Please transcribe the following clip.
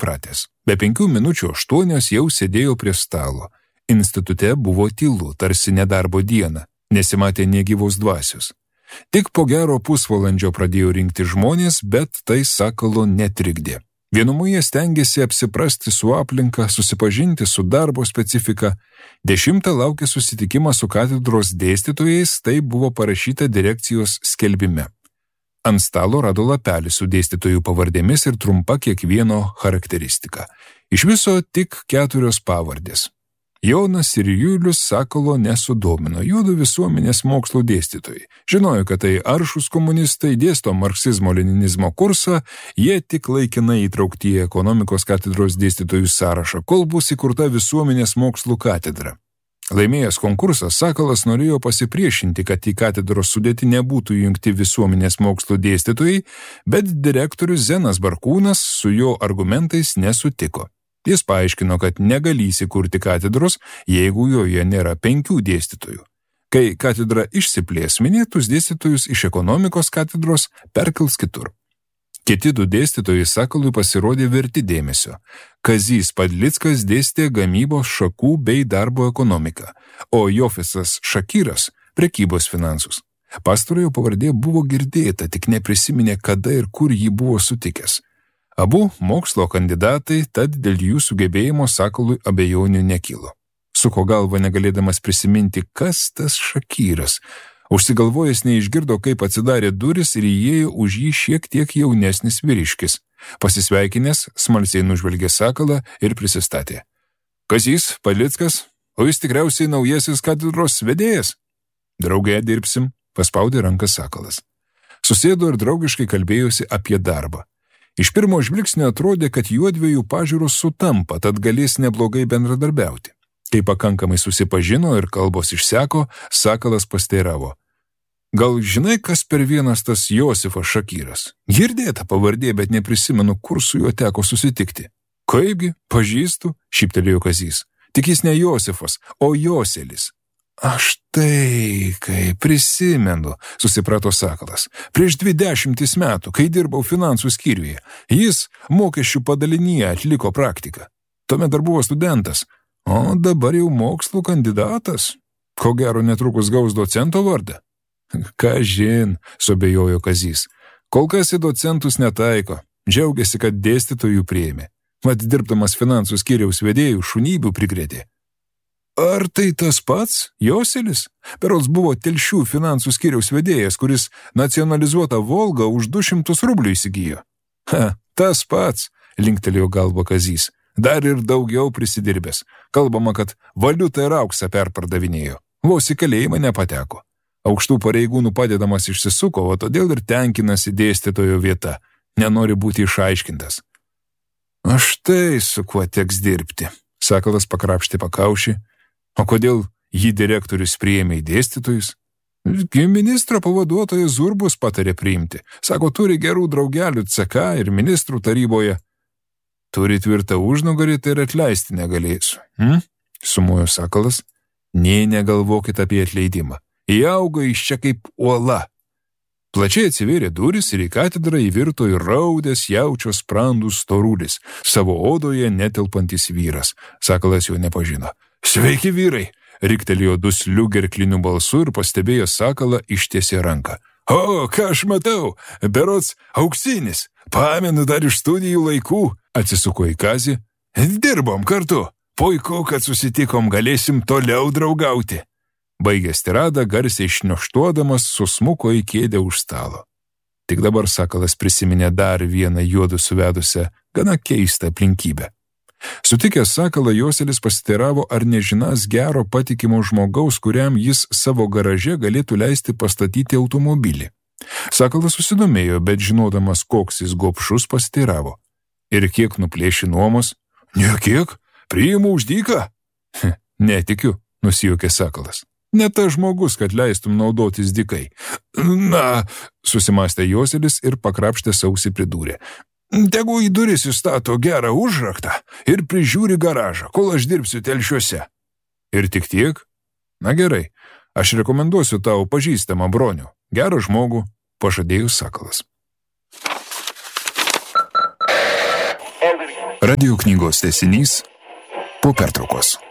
įpratęs. Be 5 minučių 8 jau sėdėjo prie stalo. Institute buvo tylu, tarsi nedarbo diena, nesimatė nė gyvos dvasios. Tik po gero pusvalandžio pradėjo rinkti žmonės, bet tai Sakalo netrikdė. Vienumoje stengėsi apsiprasti su aplinka, susipažinti su darbo specifika. 10 laukė susitikimą su katedros dėstytojais, tai buvo parašyta direkcijos skelbime. Ant stalo rado lapelį su dėstytojų pavardėmis ir trumpa kiekvieno charakteristika. Iš viso tik 4 pavardės. Jonas ir Julius Sakalo nesudomino, juodu visuomenės mokslo dėstytojai. Žinojo, kad tai aršūs komunistai, dėsto marksizmo-leninizmo kursą, jie tik laikinai įtraukti į ekonomikos katedros dėstytojų sąrašą, kol bus įkurta visuomenės mokslų katedra. Laimėjęs konkursą, Sakalas norėjo pasipriešinti, kad į katedros sudėtį nebūtų jungti visuomenės mokslo dėstytojai, bet direktorius Zenas Barkūnas su jo argumentais nesutiko. Jis paaiškino, kad negali įsikurti katedros, jeigu joje nėra 5 dėstytojų. Kai katedra išsiplės, minėtus dėstytojus iš ekonomikos katedros perkels kitur. Kiti 2 dėstytojai Sakalui pasirodė verti dėmesio. Kazys Padlickas dėstė gamybos šakų bei darbo ekonomiką, o Jofisas Šakyras prekybos finansus. Pastarojo pavardė buvo girdėta, tik neprisiminė, kada ir kur jį buvo sutikęs. Abu mokslo kandidatai, tad dėl jų sugebėjimo Sakalui abejonių nekilo. Suko galva negalėdamas prisiminti, kas tas Šakyras. Užsigalvojęs neišgirdo, kaip atsidarė duris ir įėjo už jį šiek tiek jaunesnis vyriškis. Pasisveikinęs, smalsiai nužvelgė Sakalą ir prisistatė. Kazys Padlickas, o jis tikriausiai naujasis katedros vedėjas. Drauge dirbsim, paspaudė ranką Sakalas. Susėdo ir draugiškai kalbėjosi apie darbą. Iš pirmo žvilgsnio atrodė, kad juodviejų pažiūros sutampa, tad galės neblogai bendradarbiauti. Kai pakankamai susipažino ir kalbos išseko, Sakalas pasteiravo. Gal žinai, kas per vienas tas Josifas Šakyras? Girdėta pavardė, bet neprisimenu, kur su juo teko susitikti. Kaipgi, pažįstu, šyptelėjo Kazys. Tik jis ne Josifas, o Joselis. Aš tai, kai prisimenu, susiprato Sakalas. Prieš 20 metų, kai dirbau finansų skyriuje, jis mokesčių padalinyje atliko praktiką. Tuomet dar buvo studentas, o dabar jau mokslų kandidatas. Ko gero netrukus gaus docento vardą. Kažin, suabejojo Kazys. Kol kas į docentus netaiko. Džiaugiasi, kad dėstytojų priėmė. Mat dirbdamas finansų skyriaus vedėjų šunybių prikrėtė. Ar tai tas pats, Joselis? Berods buvo Telšių finansų skyriaus vedėjas, kuris nacionalizuotą Volgą už 200 rublių įsigijo. Tas pats, linktelėjo galva Kazys. Dar ir daugiau prisidirbęs. Kalbama, kad valiutą ir auksą perpardavinėjo. Vos į kalėjimą nepateko. Aukštų pareigūnų padedamas išsisuko, o todėl ir tenkinasi dėstytojo vieta. Nenori būti išaiškintas. Aš tai su kuo teks dirbti. Sakalas pakrapštė pakaušį. O kodėl jį direktorius priėmė į dėstytojus? Ministro pavaduotojas Zurbus patarė priimti. Sako, turi gerų draugelių CK ir ministrų taryboje. Turi tvirtą užnugarį, tai ir atleisti negalėsiu. Sumuojo Sakalas. Nė negalvokit apie atleidimą. Įaugo iš čia kaip uola. Plačiai atsivėrė duris ir į katedrą įvirto ir raudės jaučio sprandų storulis, savo odoje netelpantis vyras. Sakalas jo nepažino. Sveiki vyrai, riktelėjo dusliu gerkliniu balsu ir pastebėjo Sakalą ištiesė ranką. O, ką aš matau, berods auksinis, pamenu dar iš studijų laikų, atsisuko į Kazį. Dirbom kartu, puiku, kad susitikom, galėsim toliau draugauti. Baigęs tiradą, garsiai šniokštuodamas, susmuko į kėdę už stalo. Tik dabar Sakalas prisiminė dar vieną juodu suvedusią, gana keistą aplinkybę. Sutikęs Sakalą, Joselis pasiteiravo, ar nežinas gero patikimo žmogaus, kuriam jis savo garaže galėtų leisti pastatyti automobilį. Sakalas susidomėjo, bet žinodamas, koks jis gobšus, pasiteiravo. Ir kiek nuplėši nuomos? Nekiek, priimu už dyką. Netikiu, nusijuokė Sakalas. Ne tas žmogus, kad leistum naudotis dykai. Na, susimastė Joselis ir pakrapštė ausį pridūrė. Tegu į duris įstato gerą užraktą ir prižiūri garažą, kol aš dirbsiu Telšiuose. Ir tik tiek? Na gerai, aš rekomenduosiu tau pažįstamą bronių. Gerą žmogų, pažadėjo Sakalas. Radio knygos tęsinys po pertraukos.